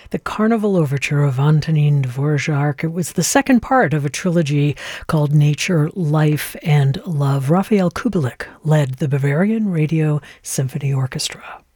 the Carnival Overture of Antonin Dvorak. It was the second part of a trilogy called Nature, Life, and Love. Rafael Kubelik led the Bavarian Radio Symphony Orchestra.